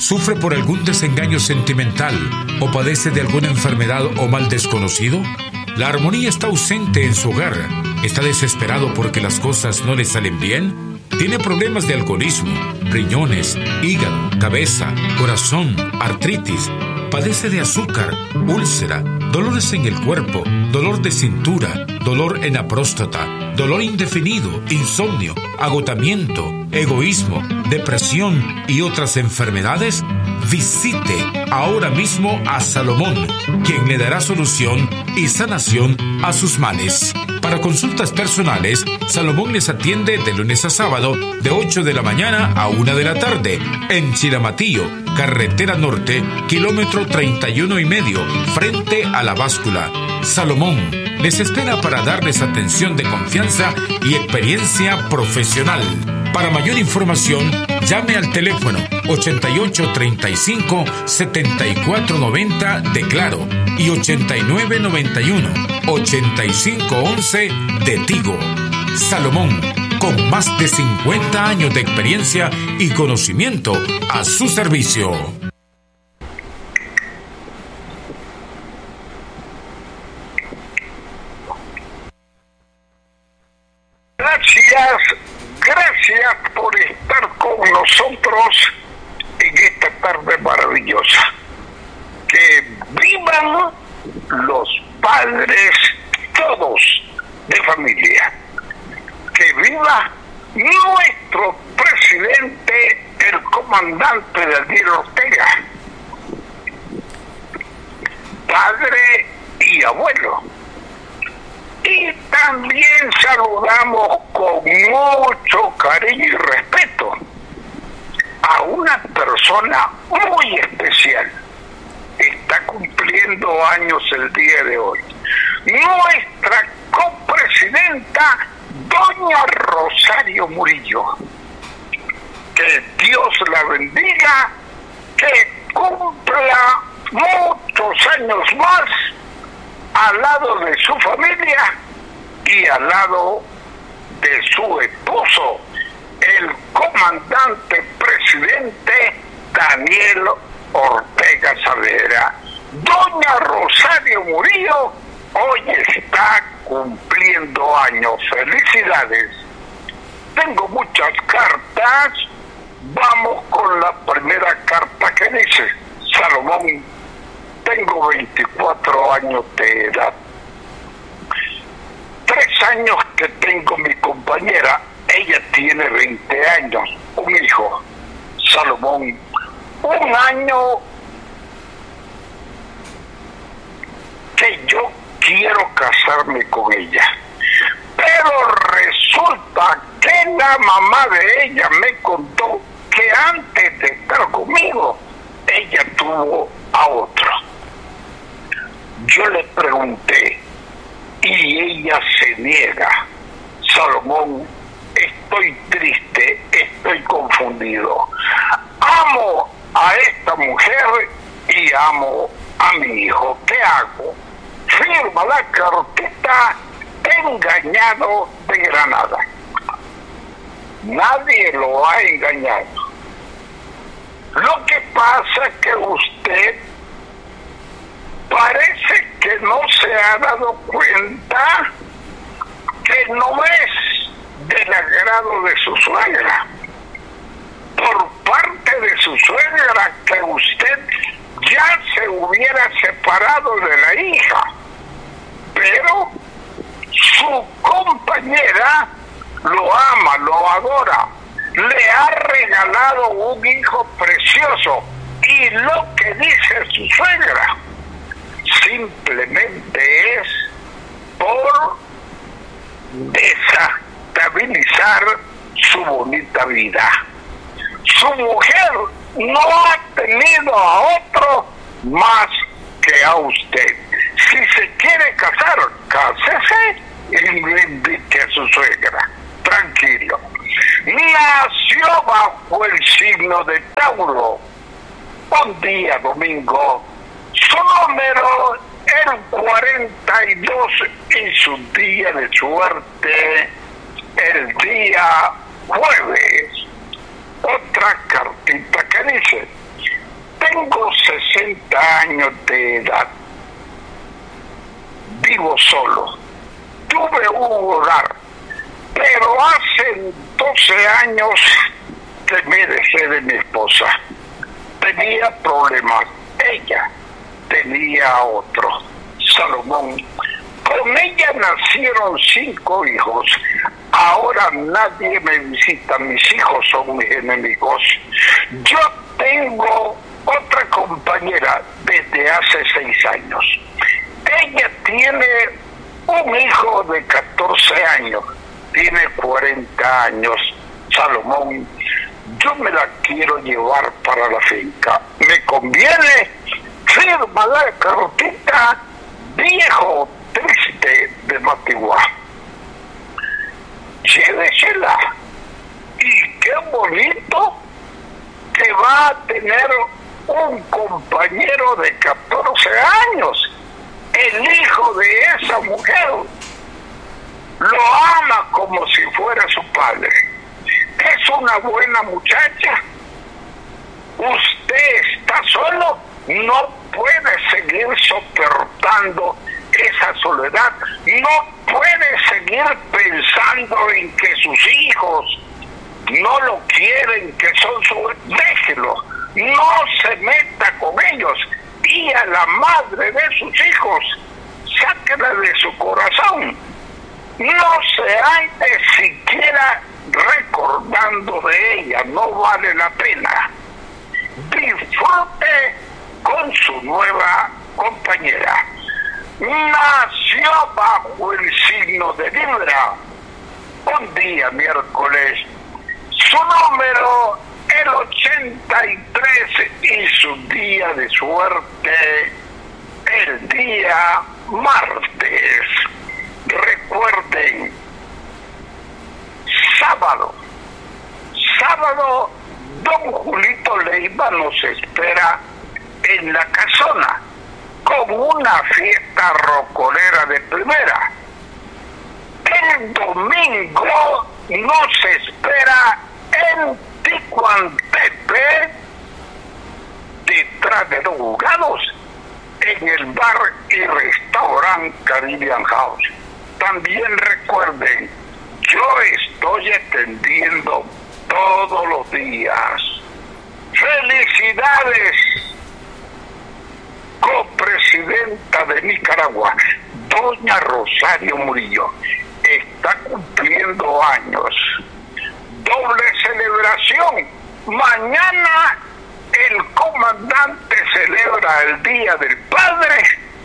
¿Sufre por algún desengaño sentimental o padece de alguna enfermedad o mal desconocido? ¿La armonía está ausente en su hogar? ¿Está desesperado porque las cosas no le salen bien? ¿Tiene problemas de alcoholismo, riñones, hígado, cabeza, corazón, artritis? ¿Padece de azúcar, úlcera, dolores en el cuerpo, dolor de cintura, dolor en la próstata, dolor indefinido, insomnio, agotamiento, egoísmo, depresión y otras enfermedades? Visite ahora mismo a Salomón, quien le dará solución y sanación a sus males. Para consultas personales, Salomón les atiende de lunes a sábado de 8 de la mañana a 1 de la tarde en Chilamatillo, carretera norte, kilómetro 31,5, frente a la báscula. Salomón les espera para darles atención de confianza y experiencia profesional. Para mayor información, llame al teléfono 8835-7490 de Claro y 8991-8511 de Tigo. Salomón, con más de 50 años de experiencia y conocimiento a su servicio. Gracias por estar con nosotros en esta tarde maravillosa. Que vivan los padres todos de familia. Que viva nuestro presidente, el comandante Daniel Ortega, padre y abuelo. Y también saludamos con mucho cariño y respeto a una persona muy especial. Está cumpliendo años el día de hoy. Nuestra copresidenta, doña Rosario Murillo. Que Dios la bendiga, que cumpla muchos años más al lado de su familia y al lado de su esposo, el comandante presidente Daniel Ortega Saavedra. Doña Rosario Murillo hoy está cumpliendo años. Felicidades. Tengo muchas cartas. Vamos con la primera carta que dice: Salomón, tengo 24 años de edad. 3 años que tengo mi compañera, ella tiene 20 años, un hijo. Salomón, 1 año que yo quiero casarme con ella. Pero resulta que la mamá de ella me contó que antes de estar conmigo, ella tuvo a otro. Yo le pregunté y ella se niega. Salomón, estoy triste, estoy confundido. Amo a esta mujer y amo a mi hijo. ¿Qué hago? Firma la cartita engañado de Granada. Nadie lo ha engañado. Lo que pasa es que usted parece que no se ha dado cuenta que no es del agrado de su suegra. Por parte de su suegra, que usted ya se hubiera separado de la hija. Pero su compañera lo ama, lo adora. Le ha regalado un hijo precioso. Y lo que dice su suegra simplemente es por desestabilizar su bonita vida. Su mujer no ha tenido a otro más que a usted. Si se quiere casar, cásese y no invite a su suegra. Tranquilo. Nació bajo el signo de Tauro. Un día domingo, su número el 42 y su día de suerte el día jueves. Otra cartita que dice: Tengo 60 años de edad. Vivo solo. Tuve un hogar, pero hace 12 años que me dejé de mi esposa. Tenía problemas. Ella tenía otro, Salomón. Con ella nacieron 5 hijos. Ahora nadie me visita. Mis hijos son mis enemigos. Yo tengo otra compañera desde hace 6 años. Ella tiene un hijo de 14 años. Tiene 40 años. Salomón, yo me la quiero llevar para la finca. ¿Me conviene? Firma la cartita, viejo triste de Matiguá. Llévesela. Y qué bonito que va a tener un compañero de 14 años. El hijo de esa mujer lo ama como si fuera su padre. Es una buena muchacha. Usted está solo, no puede seguir soportando esa soledad, no puede seguir pensando en que sus hijos no lo quieren, que son su... Déjelo, no se meta con ellos. Y a la madre de sus hijos, sáquela de su corazón. No se ande siquiera recordando de ella, no vale la pena. Disfrute con su nueva compañera. Nació bajo el signo de Libra, un día miércoles. Su número el 83 y su día de suerte el día martes. Recuerden, sábado don Julito Leiva nos espera en la casona con una fiesta rocolera de primera. El domingo nos espera en Ticuantepe, detrás de los juzgados, en el bar y restaurante Caribbean House. También recuerden, yo estoy atendiendo todos los días. ¡Felicidades! Copresidenta de Nicaragua, doña Rosario Murillo, está cumpliendo años. Doble celebración. Mañana el comandante celebra el Día del Padre,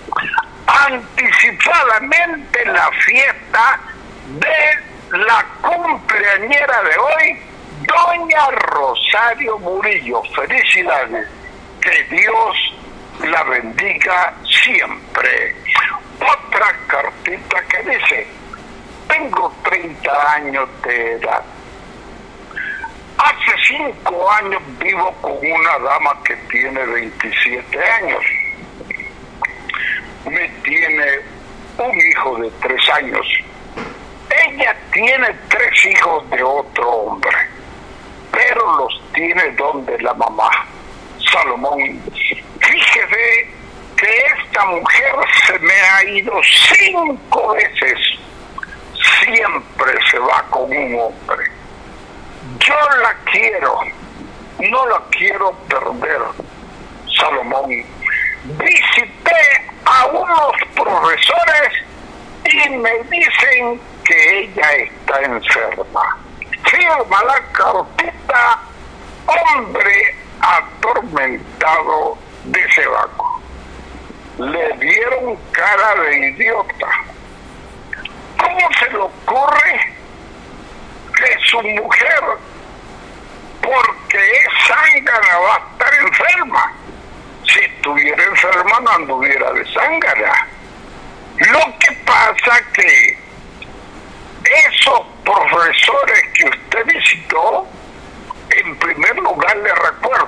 anticipadamente la fiesta de la cumpleañera de hoy, doña Rosario Murillo. Felicidades, que Dios la bendiga siempre. Otra cartita que dice: tengo 30 años de edad. Hace 5 años vivo con una dama que tiene 27 años. Me tiene un hijo de 3 años. Ella tiene 3 hijos de otro hombre, pero los tiene donde la mamá. Salomón, fíjese que esta mujer se me ha ido 5 veces. Siempre se va con un hombre. Yo la quiero, no la quiero perder. Salomón, visité a unos profesores y me dicen que ella está enferma. Firma la cartita, hombre atormentado de Cebaco. Le dieron cara de idiota. ¿Cómo se le ocurre que su mujer, porque es zángana, va a estar enferma? Si estuviera enferma no anduviera de zángana. Lo que pasa que esos profesores que usted visitó, en primer lugar le recuerdo,